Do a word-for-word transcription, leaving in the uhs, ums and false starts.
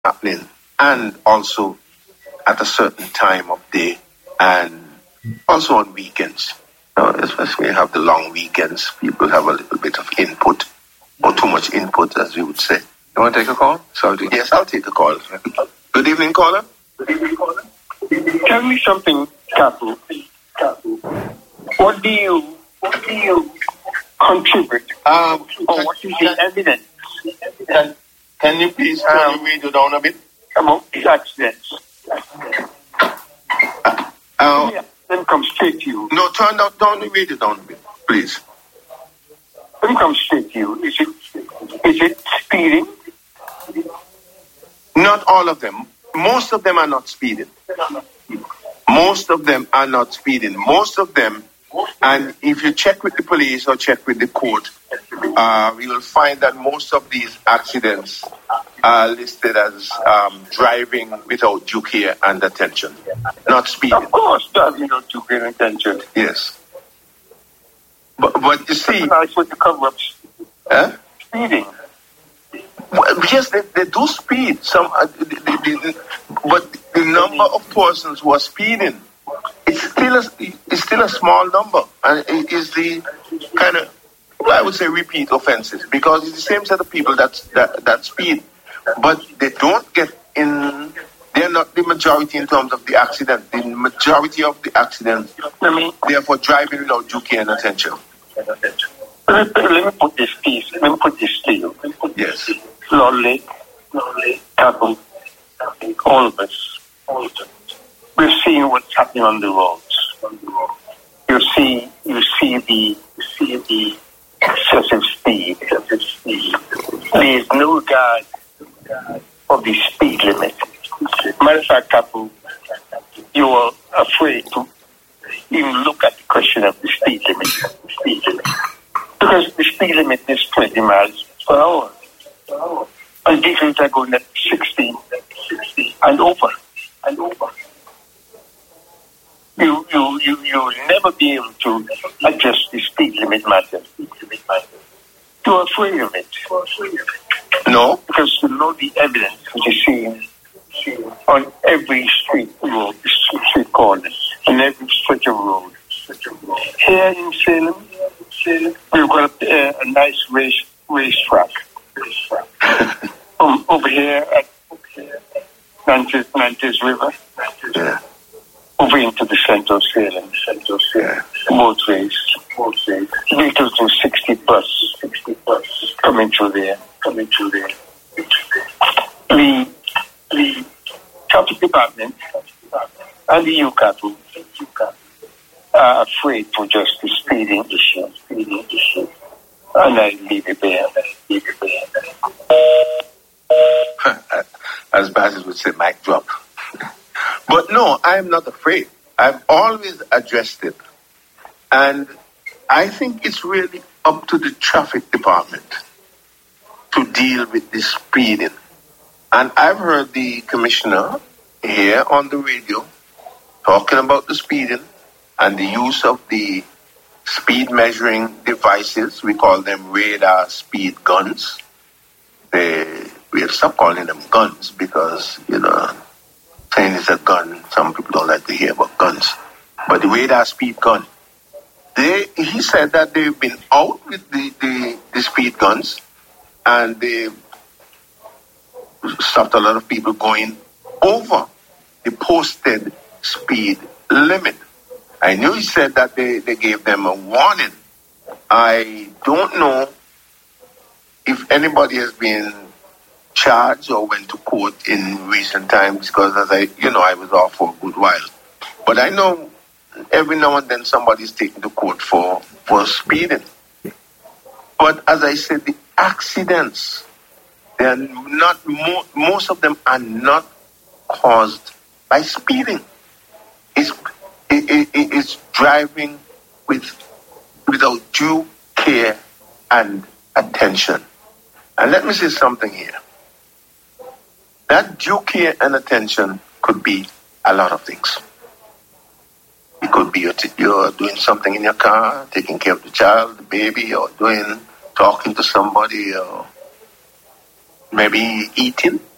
happening, and also at a certain time of day, and also on weekends. You know, especially when you have the long weekends, people have a little bit of input, or too much input, as we would say. You want to take a call? So, yes, I'll take a call. Good evening, caller. Good evening, caller. Tell me something, Kapu. What do you, what do you contribute? Um, or what is the evidence? Can, can you please turn Um, the radio down a bit? About these accidents? Uh, Yeah, then come straight to you. no, turn down, down the radio down a bit, please. Then come straight to you. Is it, is it speeding? Not all of them. Most of them are not speeding. Most of them are not speeding. Most of them, and if you check with the police or check with the court, uh, you will find that most of these accidents are listed as um, driving without due care and attention, not speeding. Of course, driving without due care and attention. Yes. But, but you see... That's what you cover up. Huh? Speeding. Well, yes, they, they do speed. Some, uh, the, the, the, but the number of persons who are speeding, it's still a, it's still a small number, and it is the kind of, well, I would say, repeat offenses, because it's the same set of people that that, that speed, but they don't get in. They're not the majority in terms of the accident. The majority of the accidents, I mean, therefore, driving without due care and attention. let me, let me put this piece. Let me put this to you. Yes. Lolly, Lolly, Kapu, all of us, all of us. We're seeing what's happening on the roads. You see, you see the, you see the excessive speed. Excessive speed. There is no regard of the speed limit. Matter of fact, Kapu, you are afraid to even look at the question of the speed limit. Speed limit. Because the speed limit is twenty miles per hour. And vehicles are going at sixty, sixty and over, and over. You, you, you, you'll never be able to adjust the speed limit matter. You're afraid of it. No. Because you know the evidence which is seen on every street road, street corner, on every stretch of road. Here in Salem, we've got a, a nice race racetrack. um, over here at Nantes, Nantes River, Yeah. over into the center of Salem, center of Salem, both ways, both ways. Vehicles in sixty plus, sixty plus, coming through there, coming through there. The the traffic department and the U C A P are afraid for just the speeding issue, speeding issue. And I leave it there. Leave it there. As Basil would say, mic drop. But no, I'm not afraid. I've always addressed it. And I think it's really up to the traffic department to deal with the speeding. And I've heard the commissioner here on the radio talking about the speeding and the use of the speed measuring devices. We call them radar speed guns. They, we have stopped calling them guns because, you know, saying it's a gun, some people don't like to hear about guns. But the radar speed gun, they, he said that they've been out with the, the, the speed guns, and they stopped a lot of people going over the posted speed limit. I knew he said that they, they gave them a warning. I don't know if anybody has been charged or went to court in recent times, because as I, you know, I was off for a good while. But I know every now and then somebody's taken to court for, for speeding. But as I said, the accidents, they are not, mo- most of them are not caused by speeding. It's It, it, it is driving with without due care and attention. And let me say something here. That due care and attention could be a lot of things. It could be you're, t- you're doing something in your car, taking care of the child, the baby, or doing talking to somebody, or maybe eating.